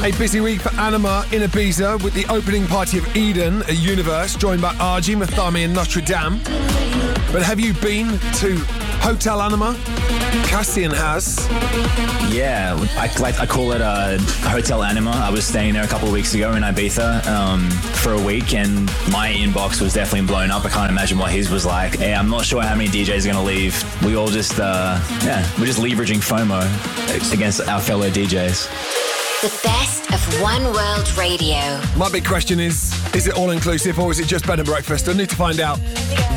A busy week for Anima in Ibiza with the opening party of Eden, a Universe, joined by Argy, Mathami and Notre Dame. But have you been to Hotel Anima? Cassian has. Yeah, I call it Hotel Anima. I was staying there a couple of weeks ago in Ibiza for a week, and my inbox was definitely blown up. I can't imagine what his was like. Yeah, I'm not sure how many DJs are going to leave. We all just, we're just leveraging FOMO against our fellow DJs. The best of One World Radio. My big question is it all inclusive or is it just bed and breakfast? I need to find out.